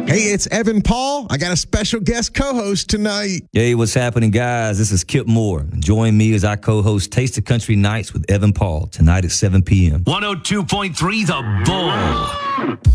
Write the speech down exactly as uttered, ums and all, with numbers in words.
Hey, it's Evan Paul. I got a special guest co-host tonight. Hey, what's happening, guys? This is Kip Moore. Join me as I co-host Taste of Country Nights with Evan Paul tonight at seven p.m. one oh two point three The Bull.